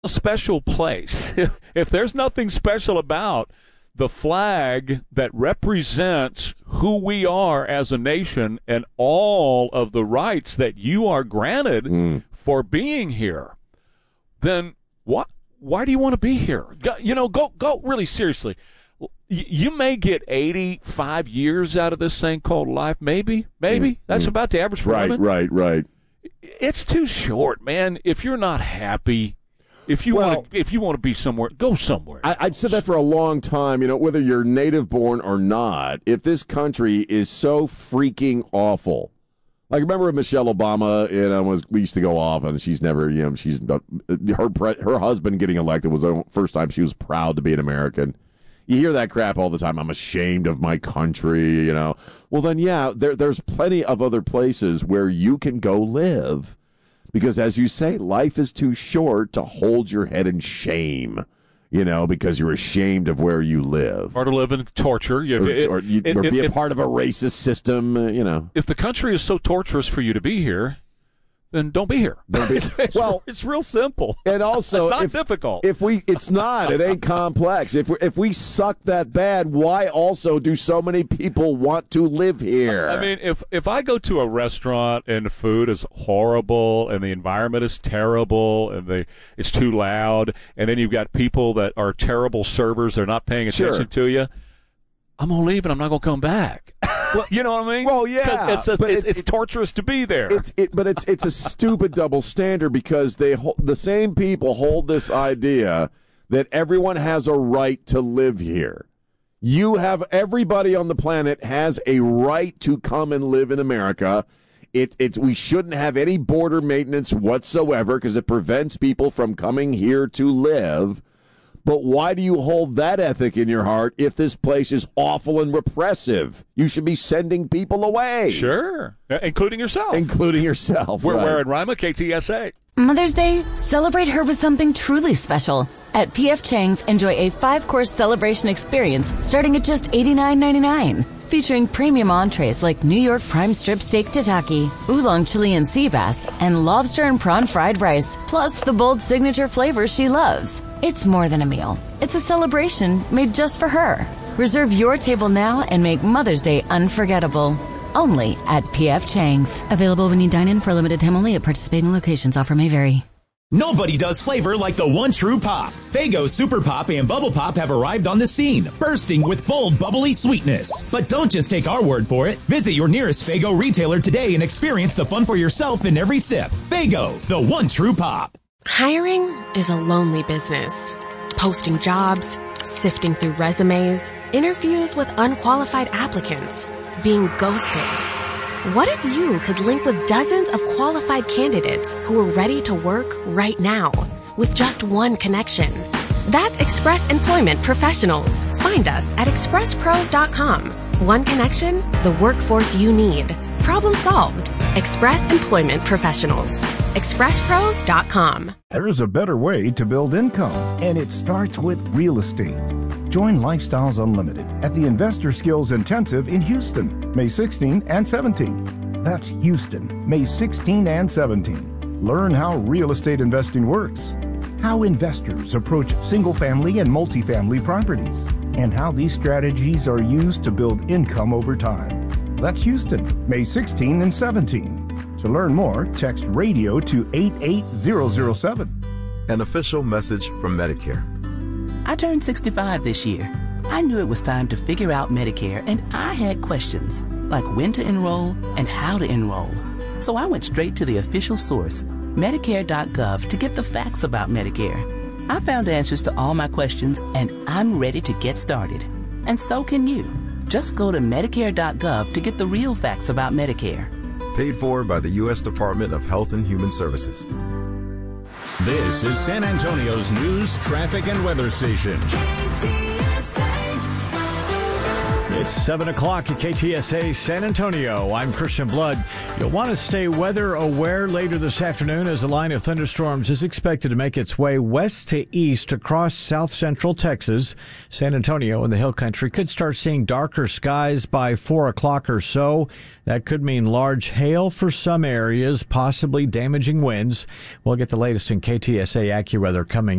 a special place. If there's nothing special about the flag that represents who we are as a nation and all of the rights that you are granted for being here, then what? Why do you want to be here? Go really seriously. You may get 85 years out of this thing called life, maybe. That's about the average for women. Right. It's too short, man. If you're not happy, if you want to be somewhere, go somewhere. I've said that for a long time. Whether you're native born or not, if this country is so freaking awful. Like, remember Michelle Obama, we used to go off, and she's never, her husband getting elected was the first time she was proud to be an American. You hear that crap all the time. I'm ashamed of my country, Well, then, there's plenty of other places where you can go live. Because, as you say, life is too short to hold your head in shame, because you're ashamed of where you live. Or to live in torture. Or be a part of a racist system, If the country is so torturous for you to be here, then don't be here. It's real simple. And also, it's not difficult. It's not. It ain't complex. If we suck that bad, why also do so many people want to live here? I mean, if I go to a restaurant and the food is horrible and the environment is terrible and it's too loud, and then you've got people that are terrible servers, they're not paying attention to you, I'm going to leave and I'm not going to come back. Well, you know what I mean? Well, yeah. It's torturous to be there. But it's a stupid double standard because the same people hold this idea that everyone has a right to live here. Everybody on the planet has a right to come and live in America. We shouldn't have any border maintenance whatsoever because it prevents people from coming here to live. But why do you hold that ethic in your heart if this place is awful and repressive? You should be sending people away. Sure. Including yourself. We're wearing Rima, KTSA. Mother's Day, celebrate her with something truly special. At P.F. Chang's, enjoy a 5-course celebration experience starting at just $89.99. Featuring premium entrees like New York prime strip steak tataki, oolong Chilean sea bass, and lobster and prawn fried rice, plus the bold signature flavors she loves. It's more than a meal. It's a celebration made just for her. Reserve your table now and make Mother's Day unforgettable. Only at P.F. Chang's. Available when you dine in for a limited time only at participating locations. Offer may vary. Nobody does flavor like the one true pop. Faygo Super Pop and Bubble Pop have arrived on the scene, bursting with bold, bubbly sweetness. But don't just take our word for it. Visit your nearest Faygo retailer today and experience the fun for yourself in every sip. Faygo, the one true pop. Hiring is a lonely business. Posting jobs, sifting through resumes, interviews with unqualified applicants, being ghosted. What if you could link with dozens of qualified candidates who are ready to work right now with just one connection? That's Express Employment Professionals. Find us at expresspros.com. One connection, the workforce you need. Problem solved. Express Employment Professionals. expresspros.com. There's a better way to build income, and it starts with real estate. Join Lifestyles Unlimited at the Investor Skills Intensive in Houston, May 16 and 17. That's Houston, May 16 and 17. Learn how real estate investing works, how investors approach single-family and multifamily properties, and how these strategies are used to build income over time. That's Houston, May 16 and 17. To learn more, text RADIO to 88007. An official message from Medicare. I turned 65 this year. I knew it was time to figure out Medicare, and I had questions, like when to enroll and how to enroll. So I went straight to the official source, Medicare.gov, to get the facts about Medicare. I found answers to all my questions, and I'm ready to get started. And so can you. Just go to Medicare.gov to get the real facts about Medicare. Paid for by the U.S. Department of Health and Human Services. This is San Antonio's news, traffic, and weather station. It's 7 o'clock at KTSA San Antonio. I'm Christian Blood. You'll want to stay weather aware later this afternoon as a line of thunderstorms is expected to make its way west to east across south central Texas. San Antonio and the Hill Country could start seeing darker skies by 4 o'clock or so. That could mean large hail for some areas, possibly damaging winds. We'll get the latest in KTSA AccuWeather coming